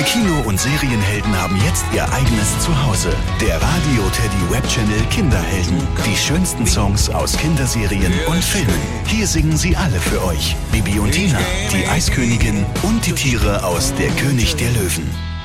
Kino- und Serienhelden haben jetzt ihr eigenes Zuhause. Der Radio Teddy Webchannel Kinderhelden. Die schönsten Songs aus Kinderserien und Filmen. Hier singen sie alle für euch. Bibi und Tina, die Eiskönigin und die Tiere aus Der König der Löwen.